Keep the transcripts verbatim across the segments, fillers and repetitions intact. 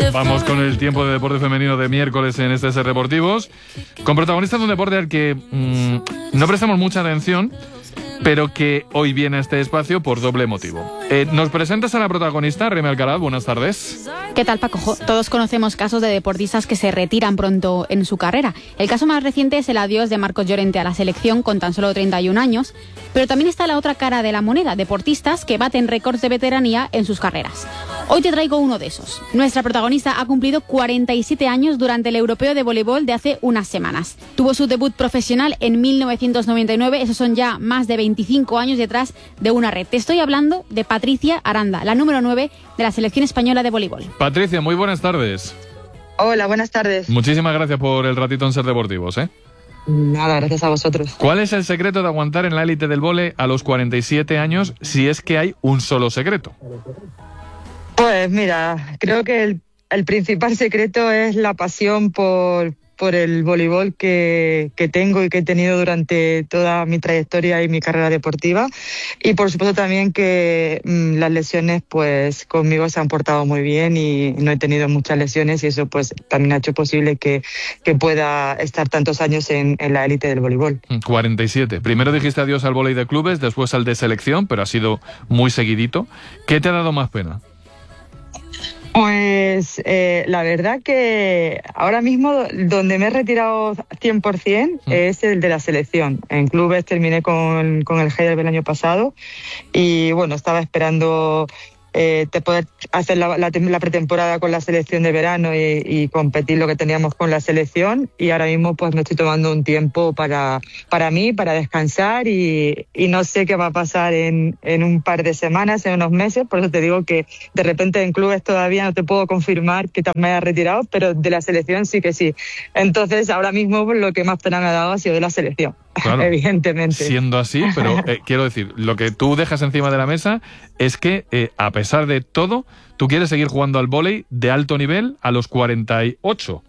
Vamos con el tiempo de deporte femenino de miércoles en este S Deportivos, con protagonistas de un deporte al que mmm, no prestamos mucha atención, pero que hoy viene a este espacio por doble motivo. Eh, ¿Nos presentas a la protagonista, Remy Alcaraz? Buenas tardes. ¿Qué tal, Paco? Todos conocemos casos de deportistas que se retiran pronto en su carrera. El caso más reciente es el adiós de Marcos Llorente a la selección con tan solo treinta y un años, pero también está la otra cara de la moneda, deportistas que baten récords de veteranía en sus carreras. Hoy te traigo uno de esos. Nuestra protagonista ha cumplido cuarenta y siete años durante el Europeo de Voleibol de hace unas semanas. Tuvo su debut profesional en mil novecientos noventa y nueve, esos son ya más de veinticinco años detrás de una red. Te estoy hablando de Patricia Aranda, la número nueve de la selección española de voleibol. Patricia, muy buenas tardes. Hola, buenas tardes. Muchísimas gracias por el ratito en Ser Deportivos, ¿eh? Nada, gracias a vosotros. ¿Cuál es el secreto de aguantar en la élite del vóley a los cuarenta y siete años, si es que hay un solo secreto? Pues mira, creo que el, el principal secreto es la pasión por, por el voleibol que, que tengo y que he tenido durante toda mi trayectoria y mi carrera deportiva. Y por supuesto también que mmm, las lesiones pues conmigo se han portado muy bien y no he tenido muchas lesiones y eso pues también ha hecho posible que, que pueda estar tantos años en, en la élite del voleibol. cuarenta y siete. Primero dijiste adiós al vóley de clubes, después al de selección, pero ha sido muy seguidito. ¿Qué te ha dado más pena? Pues eh, la verdad que ahora mismo donde me he retirado cien por ciento es el de la selección. En clubes terminé con, con el Heidelberg el año pasado y bueno, estaba esperando eh, te poder hacer la, la, la pretemporada con la selección de verano y, y competir lo que teníamos con la selección y ahora mismo pues me estoy tomando un tiempo para, para mí, para descansar y, y no sé qué va a pasar en, en un par de semanas, en unos meses, por eso te digo que de repente en clubes todavía no te puedo confirmar que me haya retirado, pero de la selección sí que sí. Entonces ahora mismo pues, lo que más pena me ha dado ha sido de la selección. Claro, evidentemente. Siendo así, pero eh, quiero decir, lo que tú dejas encima de la mesa es que, eh, a pesar de todo, tú quieres seguir jugando al vóley de alto nivel a los cuarenta y ocho.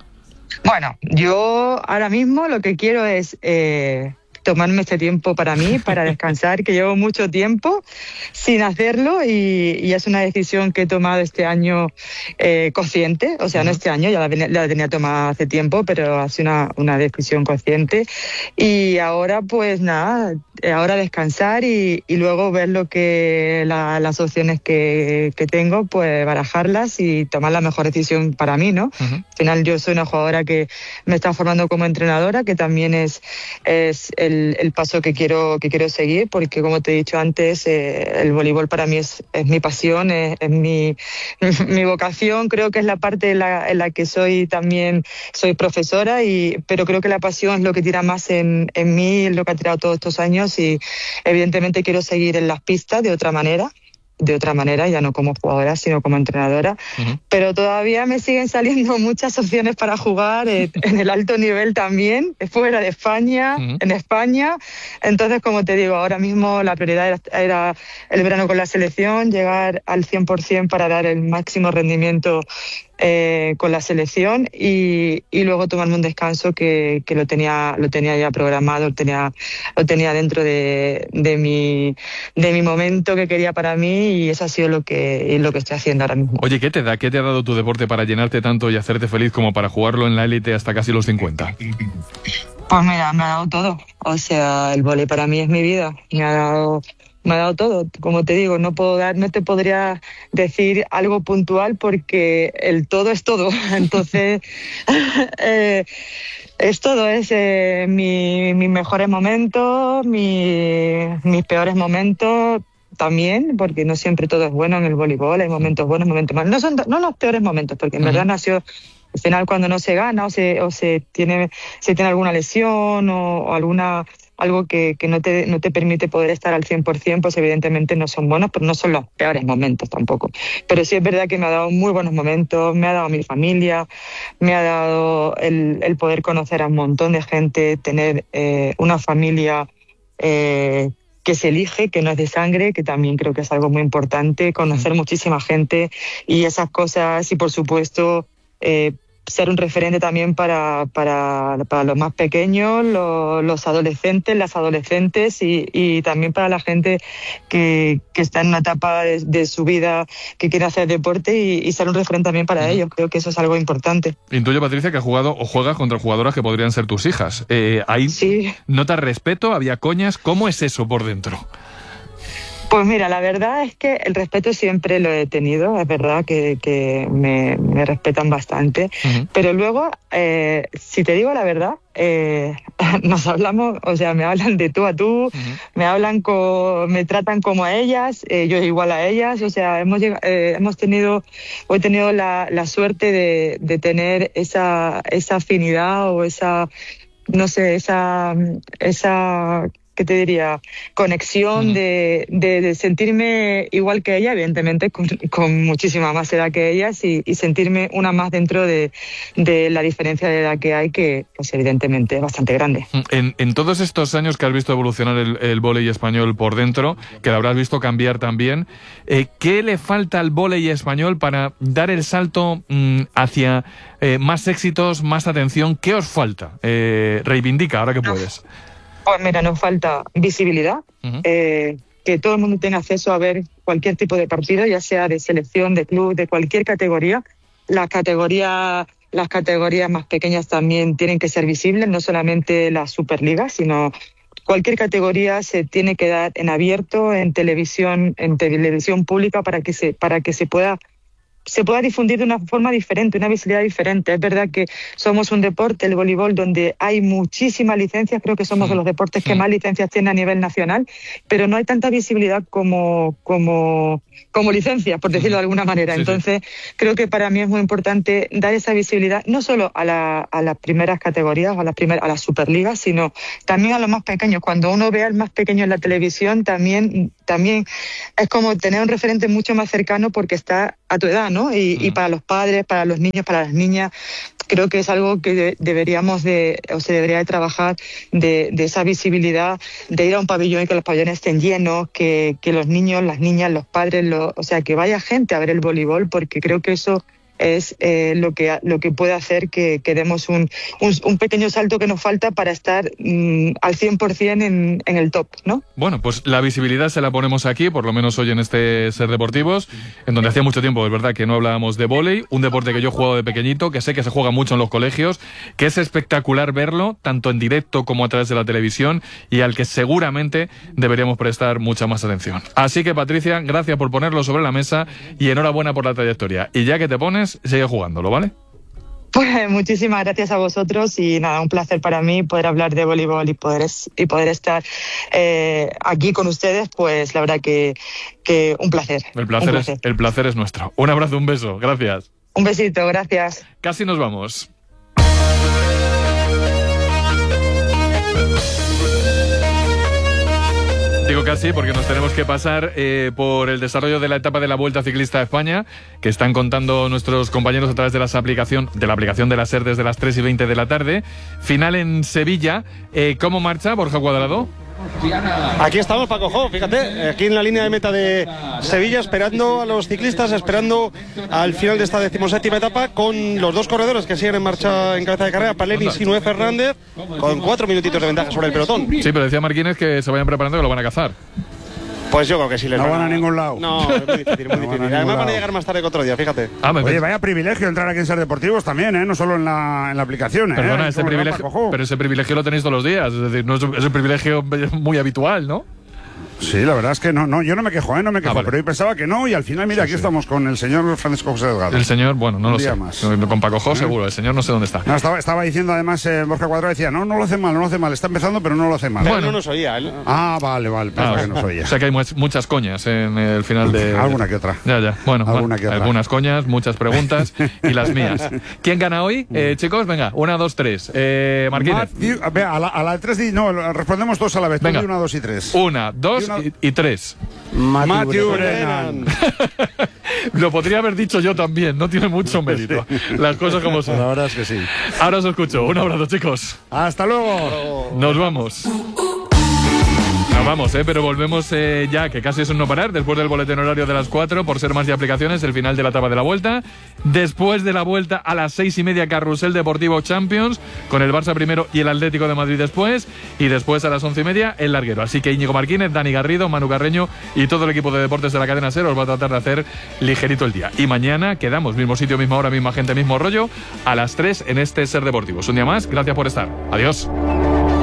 Bueno, yo ahora mismo lo que quiero es eh, tomarme este tiempo para mí, para descansar, que llevo mucho tiempo sin hacerlo y, y es una decisión que he tomado este año eh, consciente, o sea, no este año, ya la, la tenía tomada hace tiempo, pero ha sido una, una decisión consciente y ahora pues nada, ahora descansar y, y luego ver lo que la, las opciones que, que tengo, pues barajarlas y tomar la mejor decisión para mí, ¿no? Uh-huh. Al final yo soy una jugadora que me está formando como entrenadora, que también es, es el El, el paso que quiero que quiero seguir, porque como te he dicho antes, eh, el voleibol para mí es, es mi pasión, es, es mi, mi vocación, creo que es la parte en la, en la que soy también, soy profesora, y pero creo que la pasión es lo que tira más en, en mí, es lo que ha tirado todos estos años y evidentemente quiero seguir en las pistas de otra manera. de otra manera, ya no como jugadora, sino como entrenadora, uh-huh. Pero todavía me siguen saliendo muchas opciones para jugar eh, en el alto nivel también, fuera de España, uh-huh. En España, entonces como te digo, ahora mismo la prioridad era, era el verano con la selección, llegar al cien por ciento para dar el máximo rendimiento Eh, con la selección y, y luego tomarme un descanso que, que lo tenía lo tenía ya programado, lo tenía, lo tenía dentro de, de, mi, de mi momento que quería para mí y eso ha sido lo que, lo que estoy haciendo ahora mismo. Oye, ¿qué te da? ¿Qué te ha dado tu deporte para llenarte tanto y hacerte feliz como para jugarlo en la élite hasta casi los cincuenta? Pues mira, me ha dado todo. O sea, el vóley para mí es mi vida. Me ha dado... Me ha dado todo, como te digo, no puedo dar, no te podría decir algo puntual porque el todo es todo. Entonces, eh, es todo, es eh, mi, mis mejores momentos, mi, mis peores momentos también, porque no siempre todo es bueno en el voleibol, hay momentos buenos, momentos malos. No son no los peores momentos, porque en uh-huh. verdad no ha sido... Al final, cuando no se gana o se, o se tiene se tiene alguna lesión o, o alguna algo que, que no te no te permite poder estar al cien por ciento, pues evidentemente no son buenos, pero no son los peores momentos tampoco. Pero sí es verdad que me ha dado muy buenos momentos, me ha dado mi familia, me ha dado el, el poder conocer a un montón de gente, tener eh, una familia eh, que se elige, que no es de sangre, que también creo que es algo muy importante, conocer muchísima gente y esas cosas y por supuesto... Eh, ser un referente también para, para, para los más pequeños, los, los adolescentes, las adolescentes y, y también para la gente que, que está en una etapa de, de su vida que quiere hacer deporte y, y ser un referente también para uh-huh. ellos. Creo que eso es algo importante. Intuyo, Patricia, que has jugado o juegas contra jugadoras que podrían ser tus hijas. Eh, ¿Hay sí. notas respeto? ¿Había coñas? ¿Cómo es eso por dentro? Pues mira, la verdad es que el respeto siempre lo he tenido, es verdad que, que me, me respetan bastante, uh-huh. pero luego, eh, si te digo la verdad, eh, nos hablamos, o sea, me hablan de tú a tú, uh-huh. me hablan, co, me tratan como a ellas, eh, yo igual a ellas, o sea, hemos, eh, hemos tenido, o he tenido la, la suerte de, de tener esa, esa afinidad o esa, no sé, esa, esa ¿qué te diría? Conexión mm. de, de, de sentirme igual que ella, evidentemente con, con muchísima más edad que ellas y, y sentirme una más dentro de, de la diferencia de edad que hay, que pues evidentemente es bastante grande. En, en todos estos años que has visto evolucionar el, el vóley español por dentro, que lo habrás visto cambiar también, eh, ¿qué le falta al vóley español para dar el salto mmm, hacia eh, más éxitos, más atención? ¿Qué os falta? Eh, reivindica, ahora que puedes. Pues mira, nos falta visibilidad, uh-huh. eh, que todo el mundo tenga acceso a ver cualquier tipo de partido, ya sea de selección, de club, de cualquier categoría. Las categorías, las categorías más pequeñas también tienen que ser visibles, no solamente la Superliga, sino cualquier categoría se tiene que dar en abierto, en televisión, en televisión pública para que se, para que se pueda se pueda difundir de una forma diferente, una visibilidad diferente. Es verdad que somos un deporte, el voleibol, donde hay muchísimas licencias, creo que somos sí, de los deportes sí. que más licencias tiene a nivel nacional, pero no hay tanta visibilidad como, como, como licencias, por decirlo de alguna manera. Sí, Entonces, sí. creo que para mí es muy importante dar esa visibilidad, no solo a, la, a las primeras categorías, a las, primer, a las superligas, sino también a los más pequeños. Cuando uno ve al más pequeño en la televisión, también, también es como tener un referente mucho más cercano porque está a tu edad, ¿no? Y, y para los padres, para los niños, para las niñas, creo que es algo que de, deberíamos de, o se debería de trabajar de, de esa visibilidad, de ir a un pabellón y que los pabellones estén llenos, que, que los niños, las niñas, los padres, lo, o sea, que vaya gente a ver el voleibol, porque creo que eso es eh, lo que lo que puede hacer que, que demos un, un, un pequeño salto que nos falta para estar mm, al cien por ciento en, en el top, ¿no? Bueno, pues la visibilidad se la ponemos aquí, por lo menos hoy en este Ser Deportivos, en donde hacía mucho tiempo, es verdad, que no hablábamos de vóley, un deporte que yo he jugado de pequeñito, que sé que se juega mucho en los colegios, que es espectacular verlo, tanto en directo como a través de la televisión, y al que seguramente deberíamos prestar mucha más atención. Así que, Patricia, gracias por ponerlo sobre la mesa y enhorabuena por la trayectoria. Y ya que te pones, sigue jugándolo, ¿vale? Pues muchísimas gracias a vosotros y nada, un placer para mí poder hablar de voleibol y poder, y poder estar eh, aquí con ustedes, pues la verdad que, que un placer. El placer, un placer. Es, el placer es nuestro. Un abrazo, un beso, gracias. Un besito, gracias. Casi nos vamos. Digo casi porque nos tenemos que pasar eh, por el desarrollo de la etapa de la Vuelta Ciclista a España, que están contando nuestros compañeros a través de, las aplicación, de la aplicación de la SER desde las tres y veinte de la tarde. Final en Sevilla. Eh, ¿Cómo marcha, Borja Cuadrado? Aquí estamos, Paco Jo, fíjate, aquí en la línea de meta de Sevilla, esperando a los ciclistas, esperando al final de esta decimoséptima etapa, con los dos corredores que siguen en marcha en cabeza de carrera, Palenis y Noé Fernández, con cuatro minutitos de ventaja sobre el pelotón. Sí, pero decía Marquínez que se vayan preparando, que lo van a cazar. Pues yo creo que sí les no van van a, a ningún lado. No, es muy difícil, muy no difícil. Además van a llegar más tarde que otro día, fíjate. Ah, Oye, vaya privilegio entrar aquí en Ser Deportivos también, ¿eh? No solo en la, en la aplicación, ¿eh? Perdona, ese privilegio, pero ese privilegio lo tenéis todos los días, es decir, no es, es un privilegio muy habitual, ¿no? Sí, la verdad es que no, no, yo no me quejo, ¿eh? No me quejo, ah, vale. Pero yo pensaba que no y al final, mira, sí, aquí sí. estamos con el señor Francisco José Delgado. El señor, bueno, no Un lo día sé. Más. Con Paco Jo, ¿Eh? seguro, el señor no sé dónde está. No, estaba, estaba diciendo además, eh, Borja Cuadrado decía, no, no lo hace mal, no lo hace mal, está empezando, pero no lo hace mal. Bueno, no nos oía él. Ah, vale, vale, pensaba ah, que nos oía. O sea que hay muchas coñas en el final de... Alguna que otra. Ya, ya, bueno, Alguna bueno que otra. Algunas coñas, muchas preguntas y las mías. ¿Quién gana hoy? Eh, chicos, venga, una, dos, tres. Eh, Marquínez. Matthew, a, ver, a, la, a la de tres, no, respondemos todos a la vez. Venga. Una, dos y tres. Una, dos y, una... y, y tres. Matthew Brennan. Lo podría haber dicho yo también, no tiene mucho mérito. Las cosas como son. La verdad es que sí. Ahora os escucho. Un abrazo, chicos. Hasta luego. Nos vamos. Nos vamos, ¿eh? Pero volvemos eh, ya, que casi es un no parar, después del boletín horario de las cuatro, por ser más de aplicaciones, el final de la etapa de la Vuelta. Después de la Vuelta, a las seis y media, Carrusel Deportivo Champions, con el Barça primero y el Atlético de Madrid después. Y después, a las once y media, el larguero. Así que Íñigo Martínez, Dani Garrido, Manu Carreño y todo el equipo de deportes de la cadena SER os va a tratar de hacer ligerito el día. Y mañana quedamos, mismo sitio, misma hora, misma gente, mismo rollo, a las tres en este SER Deportivo. Un día más, gracias por estar. Adiós.